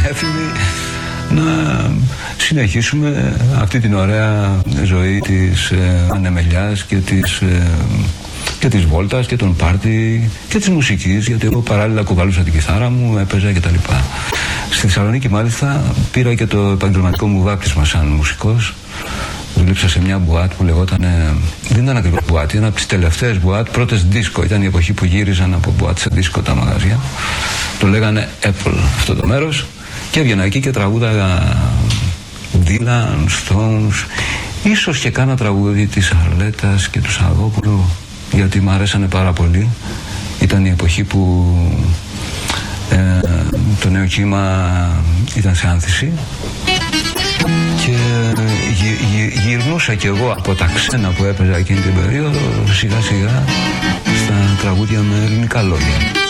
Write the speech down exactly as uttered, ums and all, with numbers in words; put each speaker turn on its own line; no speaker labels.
έφηβοι να συνεχίσουμε αυτή την ωραία ζωή της ε, ανεμελιάς και της, ε, και της βόλτας και των πάρτι και της μουσικής, γιατί εγώ παράλληλα κουβαλούσα την κιθάρα μου, έπαιζα κτλ. Στη Θεσσαλονίκη μάλιστα πήρα και το επαγγελματικό μου βάπτισμα σαν μουσικός. Δούλεψα σε μια μπουάτ που λεγόταν, δεν ήταν ακριβώς μπουάτ, ήταν από τις τελευταίες μπουάτ, πρώτες δίσκο, ήταν η εποχή που γύριζαν από μπουάτ σε δίσκο τα μαγαζιά. Το λέγανε Apple αυτό το μέρος και έβγαινα εκεί και τραγούδαγα Dylan, Stones, ίσως και κάνα τραγούδι της Αρλέτας και του Σαγόπουλου, γιατί μου αρέσανε πάρα πολύ. Ήταν η εποχή που ε, το νέο κύμα ήταν σε άνθηση και γυ, γυ, γυρνούσα κι εγώ από τα ξένα που έπαιζα εκείνη την περίοδο σιγά σιγά στα τραγούδια με ελληνικά λόγια.